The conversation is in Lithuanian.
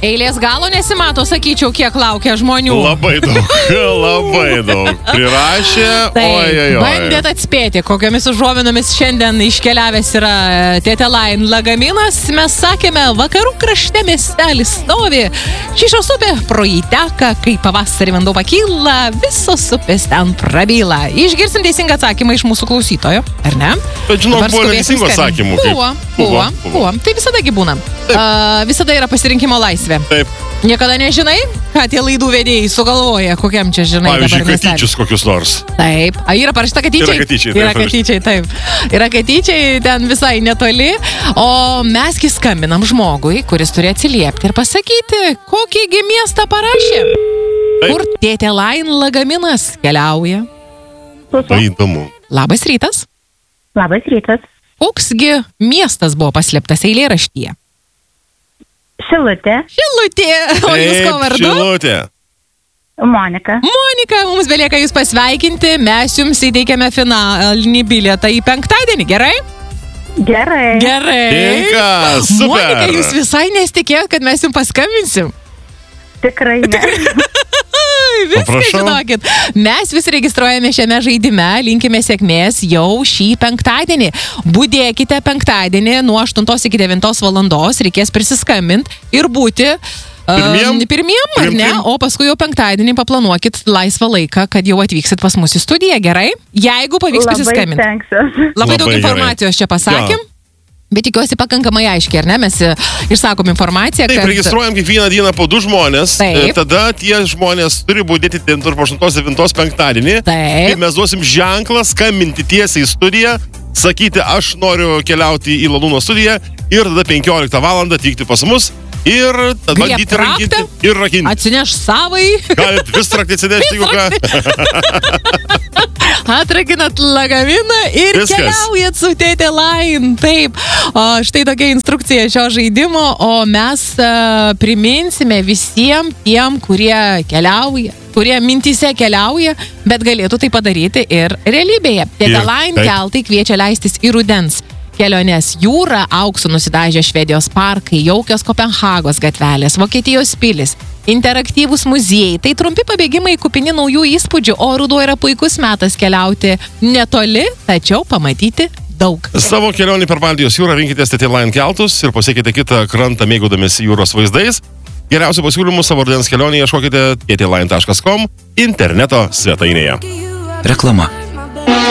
Eilės galo nesimato, sakyčiau, kiek laukia žmonių. Labai daug. Prirašė, oi. Bandėt atspėti, kokiamis užuominomis šiandien iškeliavęs yra Tėtė Lain lagaminas. Mes sakėme, vakarų krašte miestelis stovi. Šyšos upė pro jį teka, kai pavasarį vanduo pakyla, visos upės ten prabyla. Išgirsim teisingą atsakymą iš mūsų klausytojo, ar ne? Bet žinok, buvo neteisingų atsakymų. Buvo. Tai visadagi būna. Visada yra pasirinkimo laisvė. Taip. Niekada nežinai, ką tie laidų vedėjai sugalvoja, kokiam čia žinai. Pavyzdžiui, katyčius kokius nors. Taip. Yra parašyta katyčiai? Yra katyčiai, taip. Yra katyčiai ten visai netoli. O mesgi skambinam žmogui, kuris turi atsiliepti ir pasakyti, kokįgi miestą parašė. Taip. Kur Tėtė Lain lagaminas keliauja. Tai įdomu. Labas rytas. Labas rytas. Koksgi miestas buvo paslėptas eilėraštyje? Šilutė. O jūs ko vardu? Šilutė. Monika. Monika, mums belieka jūs pasveikinti. Mes jums įteikėme finalinį bilietą į penktadienį, gerai? Gerai. Tinka, super. Monika, jūs visai nesitikėjot, kad mes jums paskambinsim? Tikrai ne. Viską žinokit. Mes vis registruojame šiame žaidime, linkime sėkmės jau šį penktadienį. Budėkite penktadienį nuo 8 iki 9 valandos, reikės prisiskambinti ir būti pirmiem, ar ne? O paskui jau penktadienį paplanuokit laisvą laiką, kad jau atvyksit pas mus į studiją, gerai? Jeigu pavyks prisiskambinti. Labai daug informacijos čia pasakėm. Bet tikiuosi pakankamai aiškiai, ar ne? Mes išsakom informaciją, kad... Taip, registruojam kiekvieną dieną po 2 žmonės. Taip. Tada tie žmonės turi būdėti ten po 8-9 penktadienį. Taip. Kai mes duosim ženklą, skambinti tiesiai į studiją, sakyti, aš noriu keliauti į Lalūno studiją ir tada 15 valandą atvykti pas mus ir tada bandyti rankinti ir rakinti. Atsineš savai. Galit vis raktį atsinešti, jeigu ką. Atrakinat lagaminą ir keliaujat su Tėtė Lain. Taip, štai tokia instrukcija šio žaidimo, o mes priminsime visiems tiem, kurie keliauja, kurie mintyse keliauja, bet galėtų tai padaryti ir realybėje. Tėtė Lain keltai kviečia leistis į rudens keliones jūra, auksu nusidažę Švedijos parkai, jaukios Kopenhagos gatvelės, Vokietijos pilis, interaktyvūs muziejai. Tai trumpi pabėgimai kupini naujų įspūdžių, o ruduo yra puikus metas keliauti netoli, tačiau pamatyti daug. Savo kelionį per Baltijos jūrą rinkitės Tėtė Lain keltus ir pasiekite kitą krantą mėgaudamiesi jūros vaizdais. Geriausių pasiūlymų savo rudens kelionį ieškokite tėtėlain.com interneto svetainėje. Reklama.